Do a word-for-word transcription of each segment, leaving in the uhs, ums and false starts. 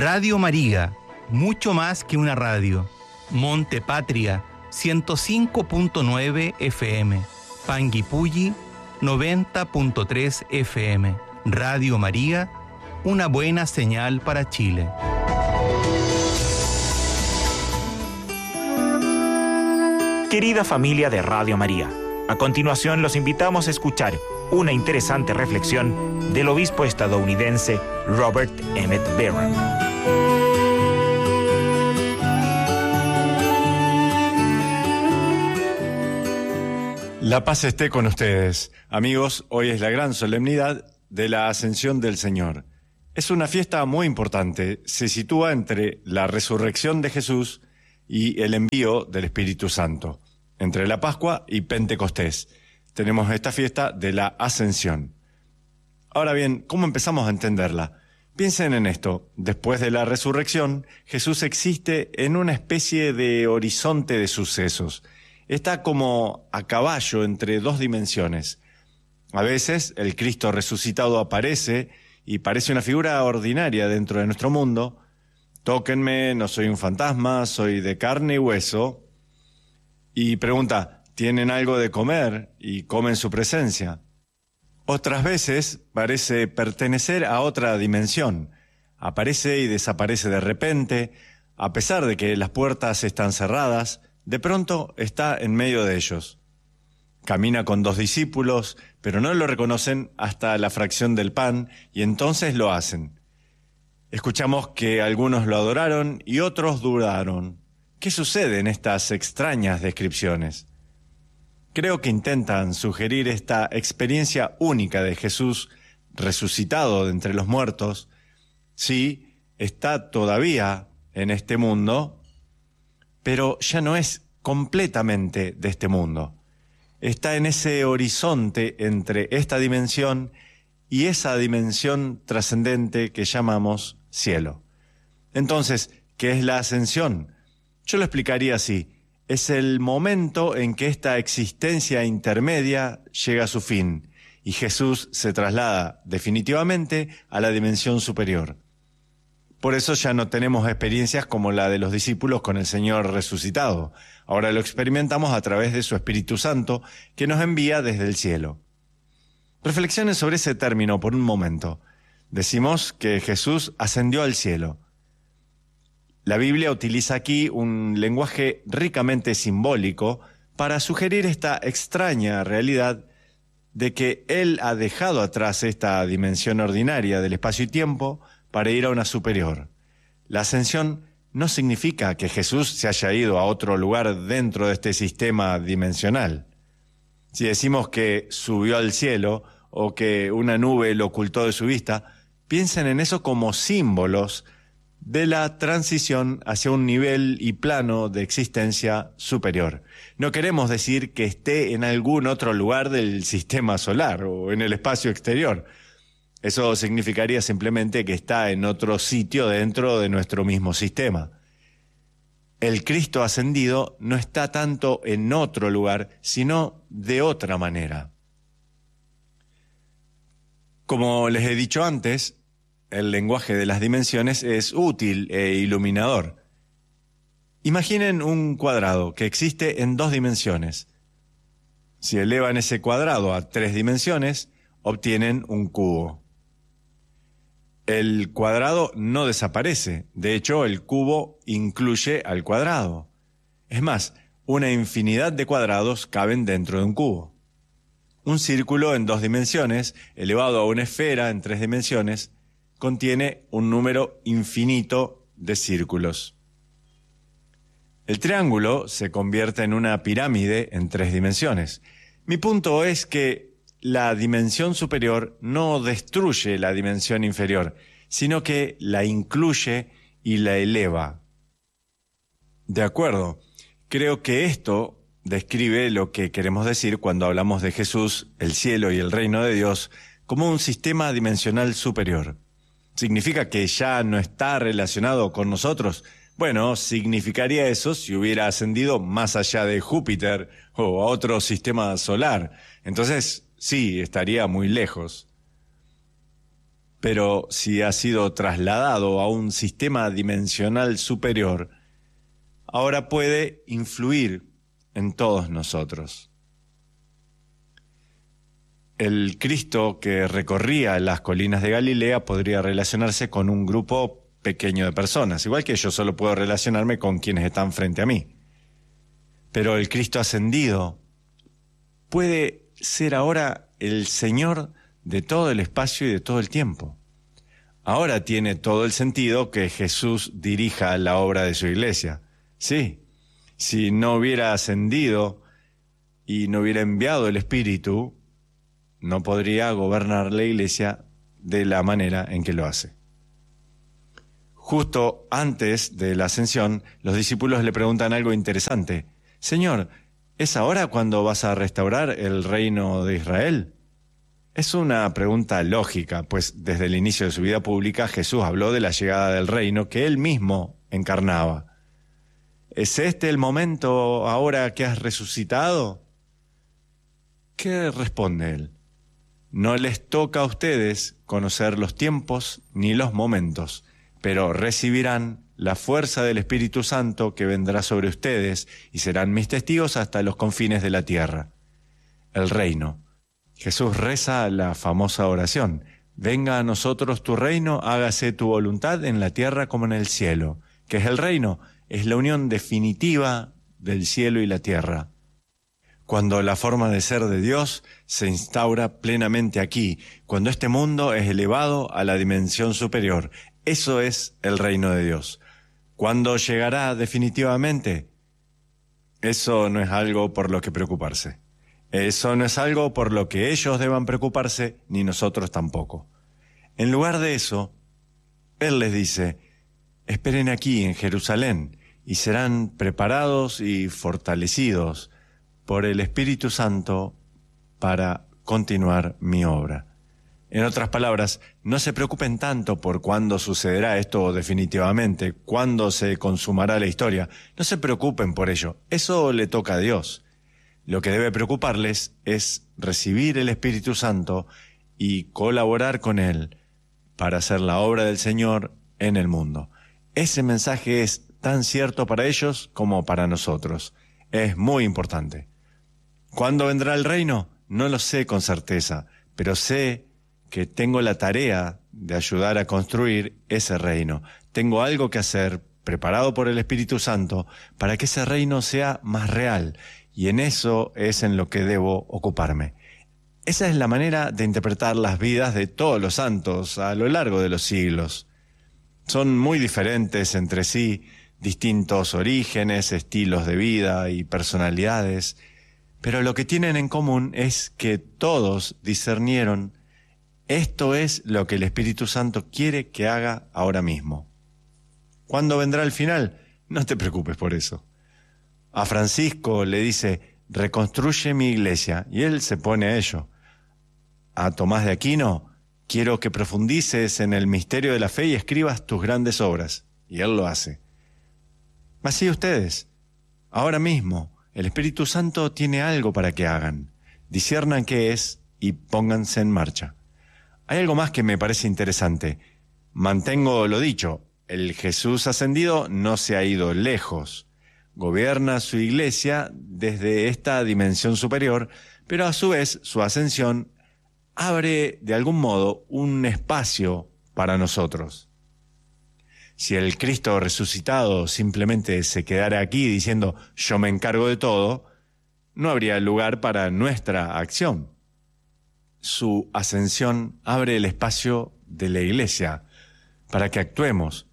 Radio María, mucho más que una radio. Monte Patria, ciento cinco punto nueve F M. Panguipulli, noventa punto tres F M. Radio María, una buena señal para Chile. Querida familia de Radio María, a continuación los invitamos a escuchar una interesante reflexión del obispo estadounidense Robert Emmett Barron. La paz esté con ustedes. Amigos, hoy es la gran solemnidad de la Ascensión del Señor. Es una fiesta muy importante. Se sitúa entre la resurrección de Jesús y el envío del Espíritu Santo. Entre la Pascua y Pentecostés tenemos esta fiesta de la Ascensión. Ahora bien, ¿cómo empezamos a entenderla? Piensen en esto. Después de la resurrección, Jesús existe en una especie de horizonte de sucesos. Está como a caballo entre dos dimensiones. A veces el Cristo resucitado aparece y parece una figura ordinaria dentro de nuestro mundo. Tóquenme, no soy un fantasma, soy de carne y hueso. Y pregunta, ¿tienen algo de comer? Y comen su presencia. Otras veces parece pertenecer a otra dimensión. Aparece y desaparece de repente, a pesar de que las puertas están cerradas. De pronto está en medio de ellos. Camina con dos discípulos, pero no lo reconocen hasta la fracción del pan, y entonces lo hacen. Escuchamos que algunos lo adoraron y otros dudaron. ¿Qué sucede en estas extrañas descripciones? Creo que intentan sugerir esta experiencia única de Jesús resucitado de entre los muertos. Sí, está todavía en este mundo, pero ya no es completamente de este mundo. Está en ese horizonte entre esta dimensión y esa dimensión trascendente que llamamos cielo. Entonces, ¿qué es la ascensión? Yo lo explicaría así. Es el momento en que esta existencia intermedia llega a su fin y Jesús se traslada definitivamente a la dimensión superior. Por eso ya no tenemos experiencias como la de los discípulos con el Señor resucitado. Ahora lo experimentamos a través de su Espíritu Santo que nos envía desde el cielo. Reflexionen sobre ese término por un momento. Decimos que Jesús ascendió al cielo. La Biblia utiliza aquí un lenguaje ricamente simbólico para sugerir esta extraña realidad de que Él ha dejado atrás esta dimensión ordinaria del espacio y tiempo para ir a una superior. La ascensión no significa que Jesús se haya ido a otro lugar dentro de este sistema dimensional. Si decimos que subió al cielo o que una nube lo ocultó de su vista, piensen en eso como símbolos de la transición hacia un nivel y plano de existencia superior. No queremos decir que esté en algún otro lugar del sistema solar o en el espacio exterior. Eso significaría simplemente que está en otro sitio dentro de nuestro mismo sistema. El Cristo ascendido no está tanto en otro lugar, sino de otra manera. Como les he dicho antes, el lenguaje de las dimensiones es útil e iluminador. Imaginen un cuadrado que existe en dos dimensiones. Si elevan ese cuadrado a tres dimensiones, obtienen un cubo. El cuadrado no desaparece. De hecho, el cubo incluye al cuadrado. Es más, una infinidad de cuadrados caben dentro de un cubo. Un círculo en dos dimensiones, elevado a una esfera en tres dimensiones, contiene un número infinito de círculos. El triángulo se convierte en una pirámide en tres dimensiones. Mi punto es que la dimensión superior no destruye la dimensión inferior, sino que la incluye y la eleva. De acuerdo, creo que esto describe lo que queremos decir cuando hablamos de Jesús, el cielo y el reino de Dios como un sistema dimensional superior. ¿Significa que ya no está relacionado con nosotros? Bueno, significaría eso si hubiera ascendido más allá de Júpiter o a otro sistema solar. Entonces, sí, estaría muy lejos. pero si ha sido trasladado a un sistema dimensional superior, ahora puede influir en todos nosotros. El Cristo que recorría las colinas de Galilea podría relacionarse con un grupo pequeño de personas, igual que yo solo puedo relacionarme con quienes están frente a mí. Pero el Cristo ascendido puede ser ahora el Señor de todo el espacio y de todo el tiempo. Ahora tiene todo el sentido que Jesús dirija la obra de su iglesia. Sí, si no hubiera ascendido y no hubiera enviado el Espíritu, no podría gobernar la iglesia de la manera en que lo hace. Justo antes de la ascensión, los discípulos le preguntan algo interesante. Señor, ¿es ahora cuando vas a restaurar el reino de Israel? Es una pregunta lógica, pues desde el inicio de su vida pública Jesús habló de la llegada del reino que él mismo encarnaba. ¿Es este el momento ahora que has resucitado? ¿Qué responde él? No les toca a ustedes conocer los tiempos ni los momentos, pero recibirán la fuerza del Espíritu Santo que vendrá sobre ustedes y serán mis testigos hasta los confines de la tierra. El reino. Jesús reza la famosa oración: venga a nosotros tu reino, hágase tu voluntad en la tierra como en el cielo. ¿Qué es el reino? Es la unión definitiva del cielo y la tierra. Cuando la forma de ser de Dios se instaura plenamente aquí, cuando este mundo es elevado a la dimensión superior. Eso es el reino de Dios. ¿Cuándo llegará definitivamente? Eso no es algo por lo que preocuparse. Eso no es algo por lo que ellos deban preocuparse, ni nosotros tampoco. En lugar de eso, Él les dice: esperen aquí en Jerusalén y serán preparados y fortalecidos por el Espíritu Santo para continuar mi obra. En otras palabras, no se preocupen tanto por cuándo sucederá esto definitivamente, cuándo se consumará la historia. No se preocupen por ello, eso le toca a Dios. Lo que debe preocuparles es recibir el Espíritu Santo y colaborar con Él para hacer la obra del Señor en el mundo. Ese mensaje es tan cierto para ellos como para nosotros. Es muy importante. ¿Cuándo vendrá el reino? No lo sé con certeza, pero sé que tengo la tarea de ayudar a construir ese reino. Tengo algo que hacer, preparado por el Espíritu Santo, para que ese reino sea más real, y en eso es en lo que debo ocuparme. Esa es la manera de interpretar las vidas de todos los santos a lo largo de los siglos. Son muy diferentes entre sí, distintos orígenes, estilos de vida y personalidades, pero lo que tienen en común es que todos discernieron: esto es lo que el Espíritu Santo quiere que haga ahora mismo. ¿Cuándo vendrá el final? No te preocupes por eso. A Francisco le dice: reconstruye mi iglesia, y él se pone a ello. A Tomás de Aquino: quiero que profundices en el misterio de la fe y escribas tus grandes obras, y él lo hace. Así ustedes, ahora mismo, el Espíritu Santo tiene algo para que hagan. Disciernan qué es y pónganse en marcha. Hay algo más que me parece interesante. Mantengo lo dicho, el Jesús ascendido no se ha ido lejos. Gobierna su iglesia desde esta dimensión superior, pero a su vez su ascensión abre de algún modo un espacio para nosotros. Si el Cristo resucitado simplemente se quedara aquí diciendo yo me encargo de todo, no habría lugar para nuestra acción. Su ascensión abre el espacio de la iglesia para que actuemos.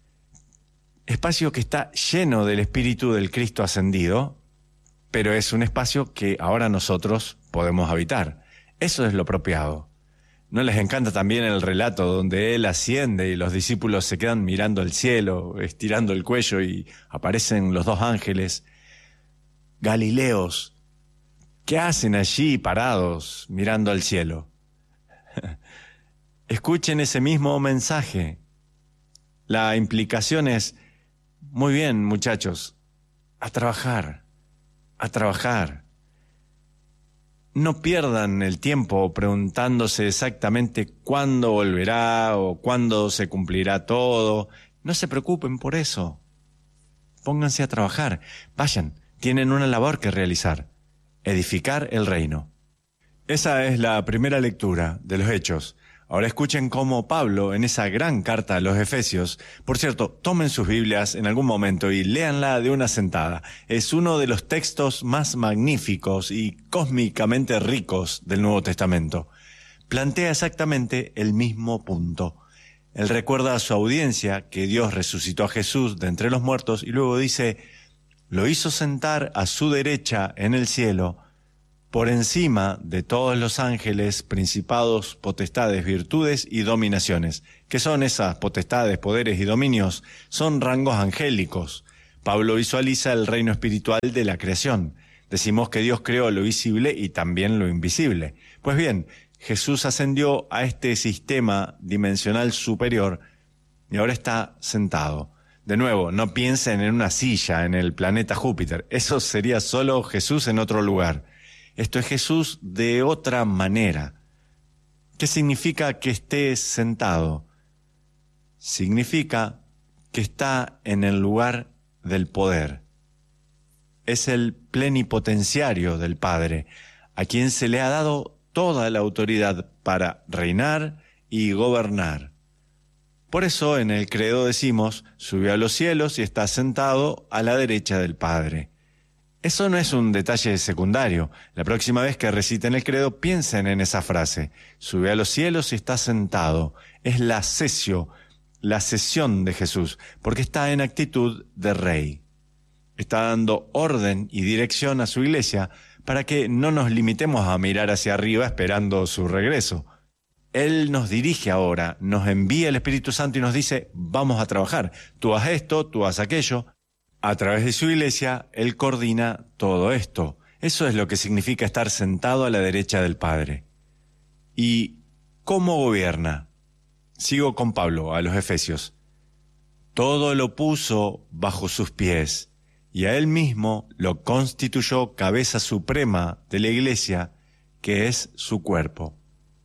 Espacio que está lleno del Espíritu del Cristo ascendido, pero es un espacio que ahora nosotros podemos habitar. Eso es lo apropiado. ¿No les encanta también el relato donde Él asciende y los discípulos se quedan mirando al cielo, estirando el cuello, y aparecen los dos ángeles? Galileos, ¿qué hacen allí parados mirando al cielo? Escuchen ese mismo mensaje. La implicación es: muy bien, muchachos, a trabajar, a trabajar. No pierdan el tiempo preguntándose exactamente cuándo volverá o cuándo se cumplirá todo. No se preocupen por eso. Pónganse a trabajar. Vayan, tienen una labor que realizar. Edificar el reino. Esa es la primera lectura de los Hechos. Ahora escuchen cómo Pablo, en esa gran carta a los Efesios, por cierto, tomen sus Biblias en algún momento y léanla de una sentada. Es uno de los textos más magníficos y cósmicamente ricos del Nuevo Testamento. Plantea exactamente el mismo punto. Él recuerda a su audiencia que Dios resucitó a Jesús de entre los muertos y luego dice, lo hizo sentar a su derecha en el cielo, por encima de todos los ángeles, principados, potestades, virtudes y dominaciones. ¿Qué son esas potestades, poderes y dominios? Son rangos angélicos. Pablo visualiza el reino espiritual de la creación. Decimos que Dios creó lo visible y también lo invisible. Pues bien, Jesús ascendió a este sistema dimensional superior y ahora está sentado. De nuevo, no piensen en una silla en el planeta Júpiter. Eso sería solo Jesús en otro lugar. Esto es Jesús de otra manera. ¿Qué significa que esté sentado? Significa que está en el lugar del poder. Es el plenipotenciario del Padre, a quien se le ha dado toda la autoridad para reinar y gobernar. Por eso en el credo decimos, subió a los cielos y está sentado a la derecha del Padre. Eso no es un detalle secundario. La próxima vez que reciten el credo, piensen en esa frase. Sube a los cielos y está sentado. Es la cesio, la cesión de Jesús, porque está en actitud de rey. Está dando orden y dirección a su iglesia para que no nos limitemos a mirar hacia arriba esperando su regreso. Él nos dirige ahora, nos envía el Espíritu Santo y nos dice, vamos a trabajar. Tú haz esto, tú haz aquello. A través de su iglesia, Él coordina todo esto. Eso es lo que significa estar sentado a la derecha del Padre. ¿Y cómo gobierna? Sigo con Pablo, a los Efesios. Todo lo puso bajo sus pies, y a Él mismo lo constituyó cabeza suprema de la iglesia, que es su cuerpo.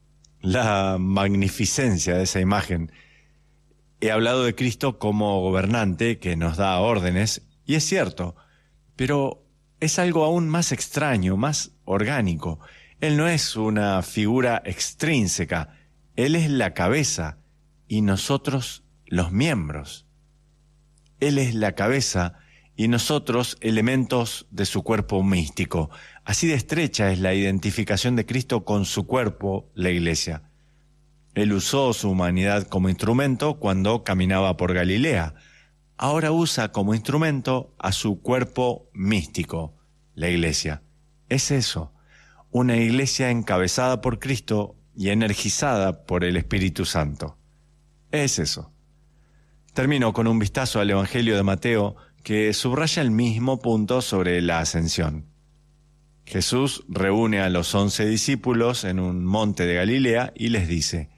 La magnificencia de esa imagen. He hablado de Cristo como gobernante que nos da órdenes, y es cierto, pero es algo aún más extraño, más orgánico. Él no es una figura extrínseca, Él es la cabeza y nosotros los miembros. Él es la cabeza y nosotros elementos de su cuerpo místico. Así de estrecha es la identificación de Cristo con su cuerpo, la iglesia. Él usó su humanidad como instrumento cuando caminaba por Galilea. Ahora usa como instrumento a su cuerpo místico, la iglesia. Es eso, una iglesia encabezada por Cristo y energizada por el Espíritu Santo. Es eso. Termino con un vistazo al Evangelio de Mateo que subraya el mismo punto sobre la ascensión. Jesús reúne a los once discípulos en un monte de Galilea y les dice: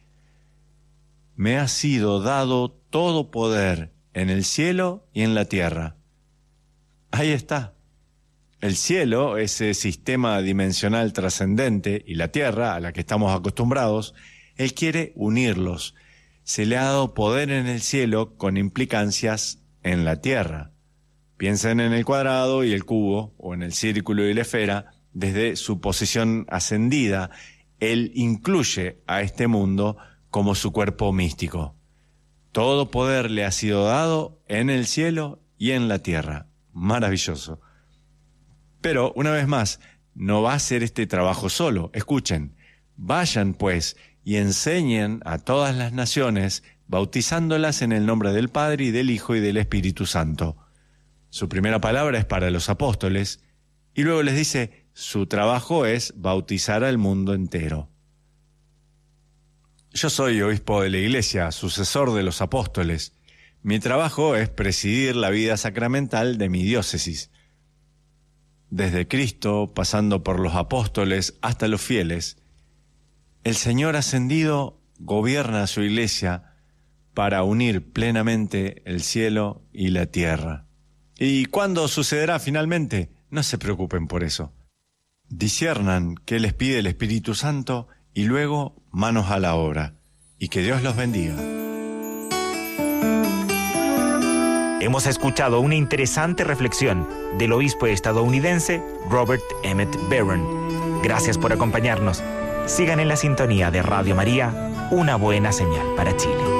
me ha sido dado todo poder en el cielo y en la tierra. Ahí está. El cielo, ese sistema dimensional trascendente, y la tierra, a la que estamos acostumbrados, Él quiere unirlos. Se le ha dado poder en el cielo con implicancias en la tierra. Piensen en el cuadrado y el cubo, o en el círculo y la esfera. Desde su posición ascendida, Él incluye a este mundo como su cuerpo místico. Todo poder le ha sido dado en el cielo y en la tierra. Maravilloso. Pero, una vez más, no va a hacer este trabajo solo. Escuchen, vayan pues y enseñen a todas las naciones, bautizándolas en el nombre del Padre y del Hijo y del Espíritu Santo. Su primera palabra es para los apóstoles, y luego les dice, su trabajo es bautizar al mundo entero. Yo soy obispo de la Iglesia, sucesor de los apóstoles. Mi trabajo es presidir la vida sacramental de mi diócesis. Desde Cristo, pasando por los apóstoles hasta los fieles, el Señor ascendido gobierna su Iglesia para unir plenamente el cielo y la tierra. ¿Y cuándo sucederá finalmente? No se preocupen por eso. disciernan qué les pide el Espíritu Santo y luego manos a la obra. Y que Dios los bendiga. Hemos escuchado una interesante reflexión del obispo estadounidense Robert Emmett Barron. Gracias por acompañarnos. Sigan en la sintonía de Radio María, una buena señal para Chile.